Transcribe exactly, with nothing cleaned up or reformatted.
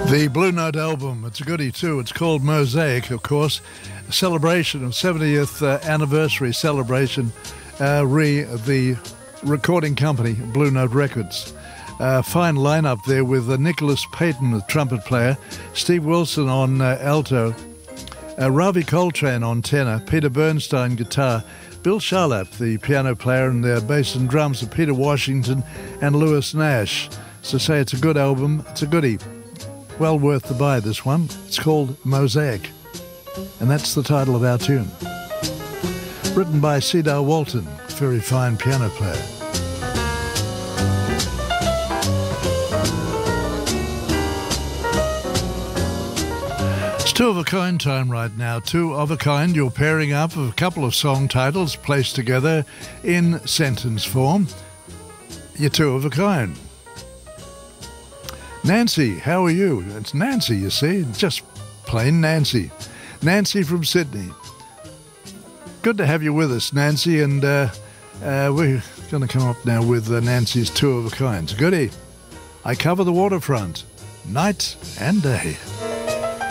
The Blue Note album, it's a goodie too. It's called Mosaic, of course, a celebration of seventieth uh, anniversary celebration, uh, re the recording company, Blue Note Records. Uh, fine lineup there with uh, Nicholas Payton, the trumpet player, Steve Wilson on uh, alto, uh, Ravi Coltrane on tenor, Peter Bernstein guitar, Bill Charlap, the piano player, and their bass and drums are Peter Washington and Lewis Nash. So say it's a good album, it's a goodie. Well worth the buy, this one. It's called Mosaic, and that's the title of our tune. Written by Cedar Walton, very fine piano player. It's two of a kind time right now. Two of a kind, you're pairing up of a couple of song titles placed together in sentence form. You're two of a kind. Nancy, how are you? It's Nancy, you see, just plain Nancy. Nancy from Sydney. Good to have you with us, Nancy, and uh, uh, we're going to come up now with uh, Nancy's two of a kind. Goodie. I cover the waterfront, night and day.